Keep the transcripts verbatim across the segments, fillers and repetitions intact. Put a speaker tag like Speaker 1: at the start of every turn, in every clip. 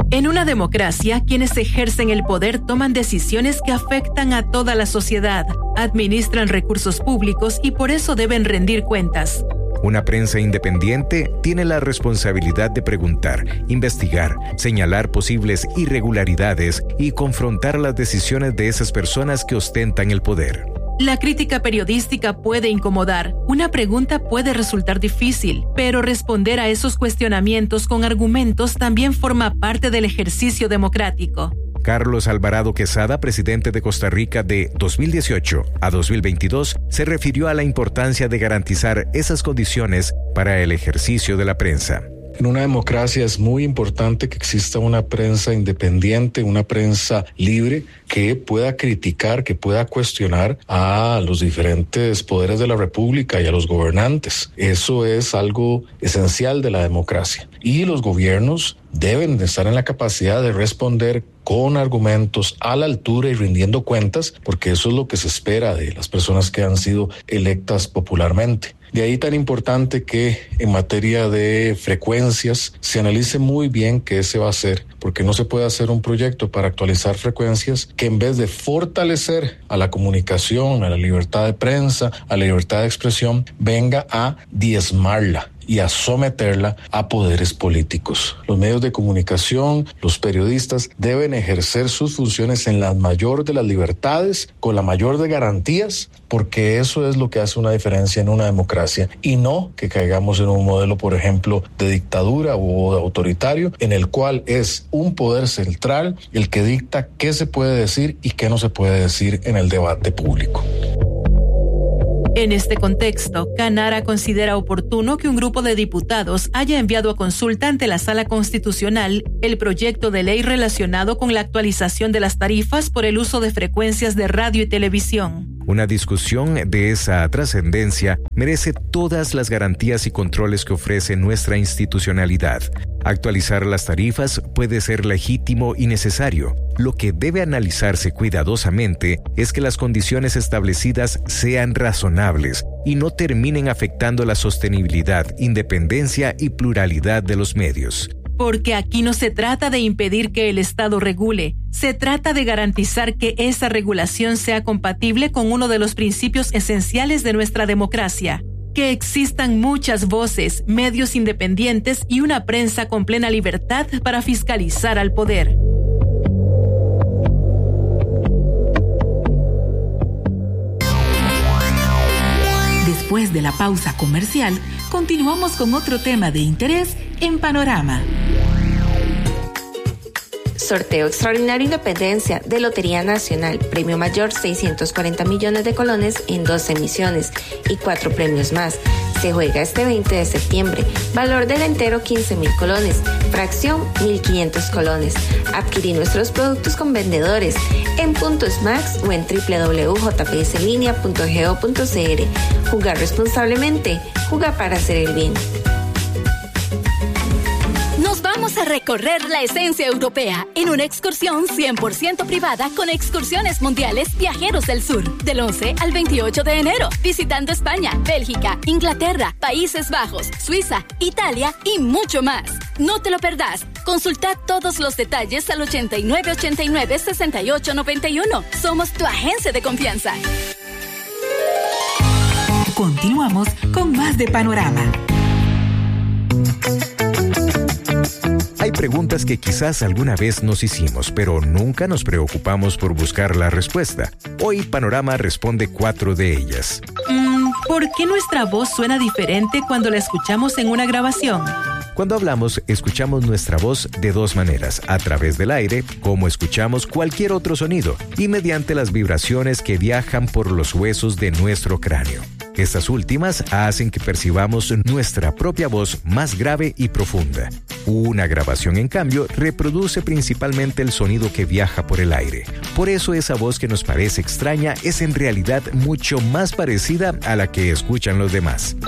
Speaker 1: En una democracia, quienes ejercen el poder toman decisiones que afectan a toda la sociedad, administran recursos públicos y por eso deben rendir cuentas.
Speaker 2: Una prensa independiente tiene la responsabilidad de preguntar, investigar, señalar posibles irregularidades y confrontar las decisiones de esas personas que ostentan el poder.
Speaker 1: La crítica periodística puede incomodar. Una pregunta puede resultar difícil, pero responder a esos cuestionamientos con argumentos también forma parte del ejercicio democrático.
Speaker 2: Carlos Alvarado Quesada, presidente de Costa Rica de dos mil dieciocho a dos mil veintidós, se refirió a la importancia de garantizar esas condiciones para el ejercicio de la prensa.
Speaker 3: En una democracia es muy importante que exista una prensa independiente, una prensa libre que pueda criticar, que pueda cuestionar a los diferentes poderes de la República y a los gobernantes. Eso es algo esencial de la democracia. Y los gobiernos deben de estar en la capacidad de responder con argumentos a la altura y rindiendo cuentas, porque eso es lo que se espera de las personas que han sido electas popularmente. De ahí tan importante que en materia de frecuencias se analice muy bien qué se va a hacer, porque no se puede hacer un proyecto para actualizar frecuencias que en vez de fortalecer a la comunicación, a la libertad de prensa, a la libertad de expresión, venga a diezmarla y a someterla a poderes políticos. Los medios de comunicación, los periodistas deben ejercer sus funciones en la mayor de las libertades, con la mayor de garantías, porque eso es lo que hace una diferencia en una democracia, y no que caigamos en un modelo, por ejemplo, de dictadura o de autoritario, en el cual es un poder central el que dicta qué se puede decir y qué no se puede decir en el debate público.
Speaker 1: En este contexto, Canara considera oportuno que un grupo de diputados haya enviado a consulta ante la Sala Constitucional el proyecto de ley relacionado con la actualización de las tarifas por el uso de frecuencias de radio y televisión.
Speaker 2: Una discusión de esa trascendencia merece todas las garantías y controles que ofrece nuestra institucionalidad. Actualizar las tarifas puede ser legítimo y necesario. Lo que debe analizarse cuidadosamente es que las condiciones establecidas sean razonables y no terminen afectando la sostenibilidad, independencia y pluralidad de los medios.
Speaker 1: Porque aquí no se trata de impedir que el Estado regule, se trata de garantizar que esa regulación sea compatible con uno de los principios esenciales de nuestra democracia. Que existan muchas voces, medios independientes y una prensa con plena libertad para fiscalizar al poder.
Speaker 4: Después de la pausa comercial, continuamos con otro tema de interés en Panorama.
Speaker 5: Sorteo Extraordinario Independencia de Lotería Nacional, premio mayor seiscientos cuarenta millones de colones en dos emisiones y cuatro premios más. Se juega este veinte de septiembre. Valor del entero quince mil colones, fracción mil quinientos colones. Adquirí nuestros productos con vendedores en Puntos Max o en doble u doble u doble u punto j p s linea punto go punto c r. Jugar responsablemente, jugar para hacer el bien.
Speaker 6: Nos vamos a recorrer la esencia europea en una excursión cien por ciento privada con Excursiones Mundiales Viajeros del Sur, del once al veintiocho de enero, visitando España, Bélgica, Inglaterra, Países Bajos, Suiza, Italia y mucho más. No te lo perdás. Consulta todos los detalles al ochenta y nueve ochenta y nueve sesenta y ocho noventa y uno. Somos tu agencia de confianza.
Speaker 4: Continuamos con más de Panorama.
Speaker 2: Hay preguntas que quizás alguna vez nos hicimos, pero nunca nos preocupamos por buscar la respuesta. Hoy Panorama responde cuatro de ellas.
Speaker 1: Mm, ¿Por qué nuestra voz suena diferente cuando la escuchamos en una grabación?
Speaker 2: Cuando hablamos, escuchamos nuestra voz de dos maneras: a través del aire, como escuchamos cualquier otro sonido, y mediante las vibraciones que viajan por los huesos de nuestro cráneo. Estas últimas hacen que percibamos nuestra propia voz más grave y profunda. Una grabación, en cambio, reproduce principalmente el sonido que viaja por el aire. Por eso esa voz que nos parece extraña es en realidad mucho más parecida a la que escuchan los demás.
Speaker 1: ¿Por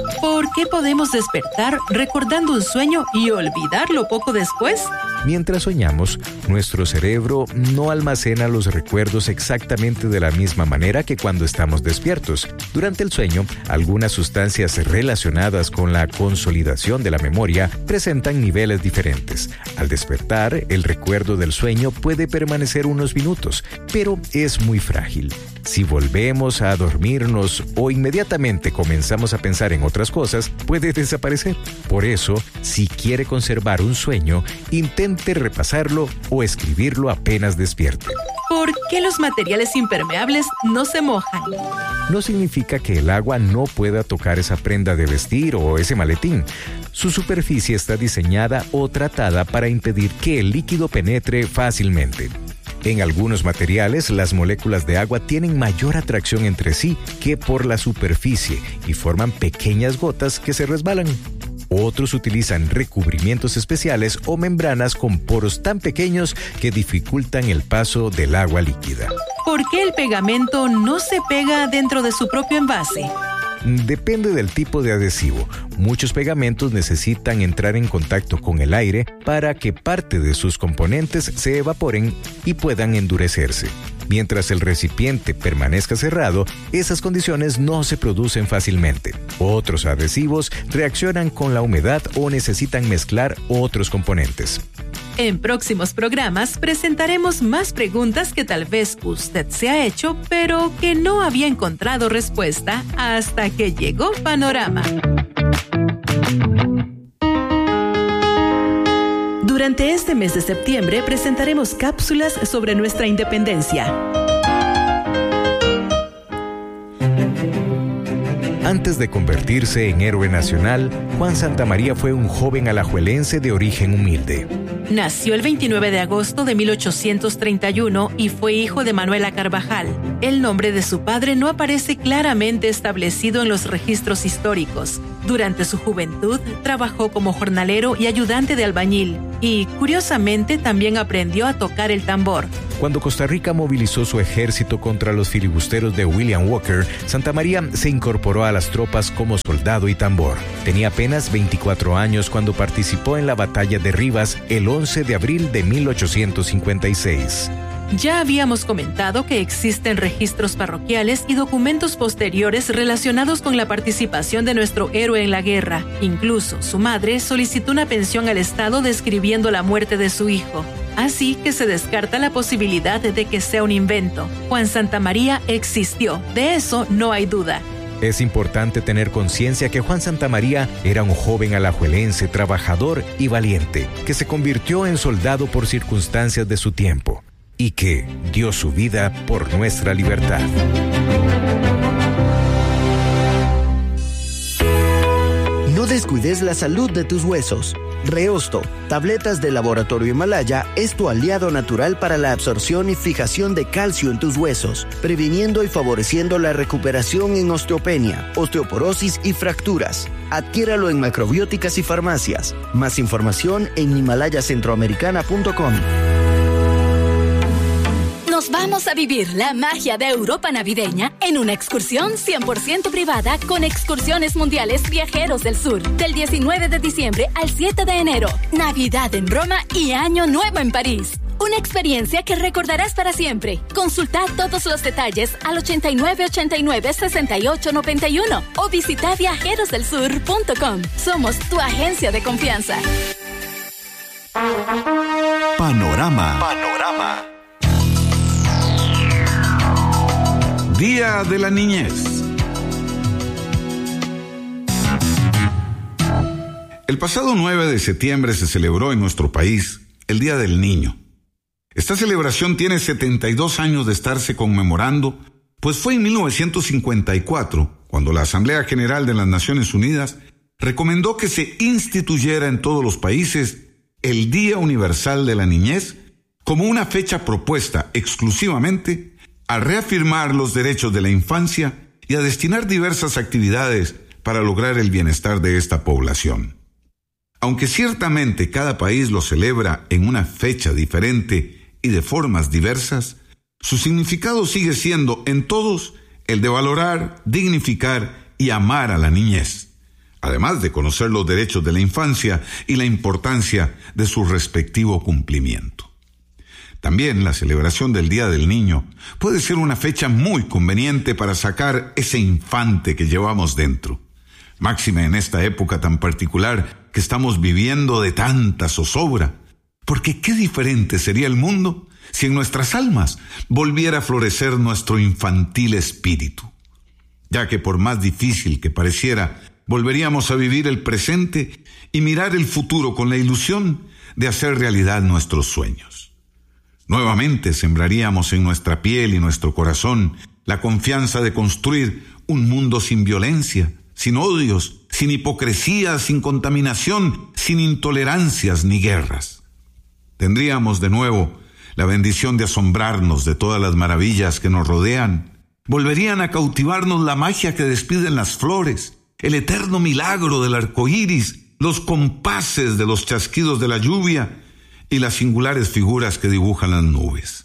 Speaker 1: ¿Por qué podemos despertar recordando un sueño y olvidarlo poco después?
Speaker 2: Mientras soñamos, nuestro cerebro no almacena los recuerdos exactamente de la misma manera que cuando estamos despiertos. Durante el sueño, algunas sustancias relacionadas con la consolidación de la memoria presentan niveles diferentes. Al despertar, el recuerdo del sueño puede permanecer unos minutos, pero es muy frágil. Si volvemos a dormirnos o inmediatamente comenzamos a pensar en otras cosas, puede desaparecer. Por eso, si quiere conservar un sueño, intente repasarlo o escribirlo apenas despierte.
Speaker 1: ¿Por qué los materiales impermeables no se mojan?
Speaker 2: No significa que el agua no pueda tocar esa prenda de vestir o ese maletín. Su superficie está diseñada o tratada para impedir que el líquido penetre fácilmente. En algunos materiales, las moléculas de agua tienen mayor atracción entre sí que por la superficie y forman pequeñas gotas que se resbalan. Otros utilizan recubrimientos especiales o membranas con poros tan pequeños que dificultan el paso del agua líquida.
Speaker 1: ¿Por qué el pegamento no se pega dentro de su propio envase?
Speaker 2: Depende del tipo de adhesivo. Muchos pegamentos necesitan entrar en contacto con el aire para que parte de sus componentes se evaporen y puedan endurecerse. Mientras el recipiente permanezca cerrado, esas condiciones no se producen fácilmente. Otros adhesivos reaccionan con la humedad o necesitan mezclar otros componentes.
Speaker 1: En próximos programas presentaremos más preguntas que tal vez usted se ha hecho, pero que no había encontrado respuesta hasta que llegó Panorama. Durante este mes de septiembre presentaremos cápsulas sobre nuestra independencia.
Speaker 2: Antes de convertirse en héroe nacional, Juan Santamaría fue un joven alajuelense de origen humilde.
Speaker 1: Nació el veintinueve de agosto de mil ochocientos treinta y uno y fue hijo de Manuela Carvajal. El nombre de su padre no aparece claramente establecido en los registros históricos. Durante su juventud, trabajó como jornalero y ayudante de albañil, y, curiosamente, también aprendió a tocar el tambor.
Speaker 2: Cuando Costa Rica movilizó su ejército contra los filibusteros de William Walker, Santamaría se incorporó a las tropas como soldado y tambor. Tenía apenas veinticuatro años cuando participó en la batalla de Rivas el once de abril de mil ochocientos cincuenta y seis.
Speaker 1: Ya habíamos comentado que existen registros parroquiales y documentos posteriores relacionados con la participación de nuestro héroe en la guerra. Incluso su madre solicitó una pensión al Estado describiendo la muerte de su hijo. Así que se descarta la posibilidad de que sea un invento. Juan Santamaría existió, de eso no hay duda.
Speaker 2: Es importante tener conciencia que Juan Santamaría era un joven alajuelense, trabajador y valiente, que se convirtió en soldado por circunstancias de su tiempo y que dio su vida por nuestra libertad.
Speaker 7: No descuides la salud de tus huesos. Reosto, tabletas de Laboratorio Himalaya, es tu aliado natural para la absorción y fijación de calcio en tus huesos, previniendo y favoreciendo la recuperación en osteopenia, osteoporosis y fracturas. Adquiéralo en macrobióticas y farmacias. Más información en himalaya centroamericana punto com.
Speaker 6: Nos vamos a vivir la magia de Europa navideña en una excursión cien por ciento privada con Excursiones Mundiales Viajeros del Sur, del diecinueve de diciembre al siete de enero. Navidad en Roma y Año Nuevo en París. Una experiencia que recordarás para siempre. Consulta todos los detalles al ochenta y nueve ochenta y nueve sesenta y ocho noventa y uno o visita viajeros del sur punto com. Somos tu agencia de confianza.
Speaker 8: Panorama. Panorama. Día de la Niñez. El pasado nueve de septiembre se celebró en nuestro país el Día del Niño. Esta celebración tiene setenta y dos años de estarse conmemorando, pues fue en mil novecientos cincuenta y cuatro cuando la Asamblea General de las Naciones Unidas recomendó que se instituyera en todos los países el Día Universal de la Niñez como una fecha propuesta exclusivamente a reafirmar los derechos de la infancia y a destinar diversas actividades para lograr el bienestar de esta población. Aunque ciertamente cada país lo celebra en una fecha diferente y de formas diversas, su significado sigue siendo en todos el de valorar, dignificar y amar a la niñez, además de conocer los derechos de la infancia y la importancia de su respectivo cumplimiento. También la celebración del Día del Niño puede ser una fecha muy conveniente para sacar ese infante que llevamos dentro, máxime en esta época tan particular que estamos viviendo de tanta zozobra, porque qué diferente sería el mundo si en nuestras almas volviera a florecer nuestro infantil espíritu, ya que por más difícil que pareciera, volveríamos a vivir el presente y mirar el futuro con la ilusión de hacer realidad nuestros sueños. Nuevamente sembraríamos en nuestra piel y nuestro corazón la confianza de construir un mundo sin violencia, sin odios, sin hipocresía, sin contaminación, sin intolerancias ni guerras. Tendríamos de nuevo la bendición de asombrarnos de todas las maravillas que nos rodean. Volverían a cautivarnos la magia que despiden las flores, el eterno milagro del arco iris, los compases de los chasquidos de la lluvia y las singulares figuras que dibujan las nubes.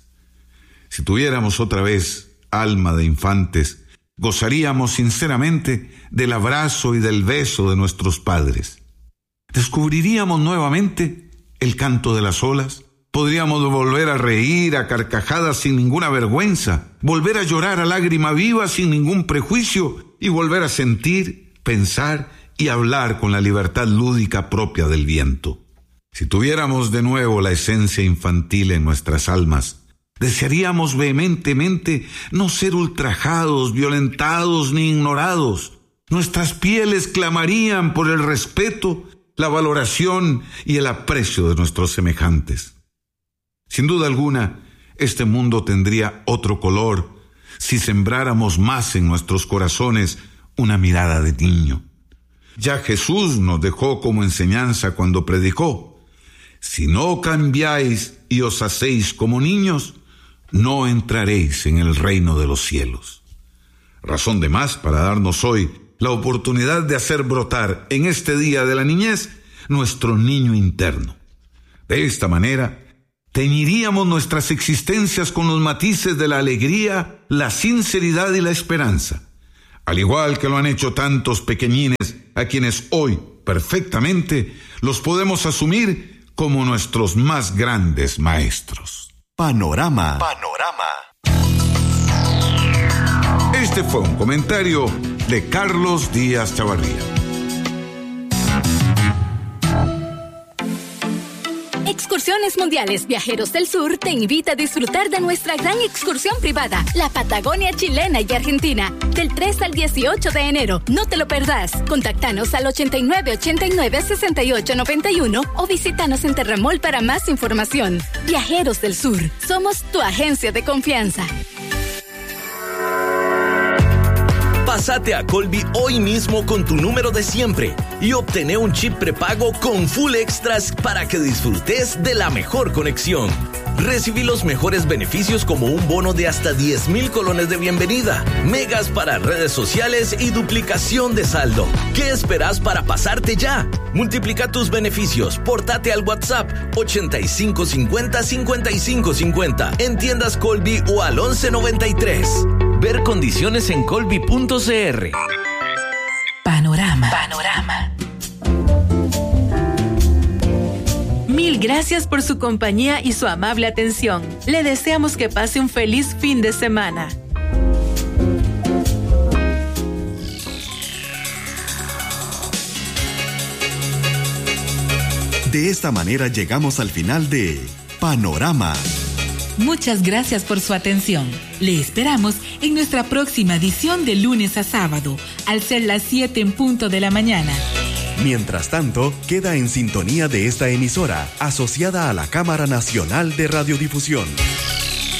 Speaker 8: Si tuviéramos otra vez alma de infantes, gozaríamos sinceramente del abrazo y del beso de nuestros padres. Descubriríamos nuevamente el canto de las olas, podríamos volver a reír a carcajadas sin ninguna vergüenza, volver a llorar a lágrima viva sin ningún prejuicio y volver a sentir, pensar y hablar con la libertad lúdica propia del viento. Si tuviéramos de nuevo la esencia infantil en nuestras almas, desearíamos vehementemente no ser ultrajados, violentados ni ignorados. Nuestras pieles clamarían por el respeto, la valoración y el aprecio de nuestros semejantes. Sin duda alguna, este mundo tendría otro color si sembráramos más en nuestros corazones una mirada de niño. Ya Jesús nos dejó como enseñanza cuando predicó: si no cambiáis y os hacéis como niños, no entraréis en el reino de los cielos. Razón de más para darnos hoy la oportunidad de hacer brotar en este día de la niñez nuestro niño interno. De esta manera, teñiríamos nuestras existencias con los matices de la alegría, la sinceridad y la esperanza, al igual que lo han hecho tantos pequeñines a quienes hoy, perfectamente, los podemos asumir como nuestros más grandes maestros.
Speaker 9: Panorama.
Speaker 8: Panorama. Este fue un comentario de Carlos Díaz Chavarría.
Speaker 6: Excursiones Mundiales Viajeros del Sur te invita a disfrutar de nuestra gran excursión privada, la Patagonia chilena y argentina, del tres al dieciocho de enero. No te lo perdás. Contáctanos al ochenta y nueve ochenta y nueve sesenta y ocho noventa y uno o visítanos en Terramol para más información. Viajeros del Sur, somos tu agencia de confianza.
Speaker 10: Pásate a Colby hoy mismo con tu número de siempre y obtené un chip prepago con full extras para que disfrutes de la mejor conexión. Recibí los mejores beneficios como un bono de hasta diez mil colones de bienvenida, megas para redes sociales y duplicación de saldo. ¿Qué esperas para pasarte ya? Multiplica tus beneficios, pórtate al WhatsApp ochenta y cinco cincuenta cincuenta y cinco cincuenta en tiendas Colby o al once noventa y tres. Ver condiciones en colby punto c r.
Speaker 4: Panorama. Panorama.
Speaker 1: Mil gracias por su compañía y su amable atención. Le deseamos que pase un feliz fin de semana.
Speaker 9: De esta manera llegamos al final de Panorama.
Speaker 4: Muchas gracias por su atención. Le esperamos en nuestra próxima edición de lunes a sábado, al ser las siete en punto de la mañana.
Speaker 9: Mientras tanto, queda en sintonía de esta emisora, asociada a la Cámara Nacional de Radiodifusión.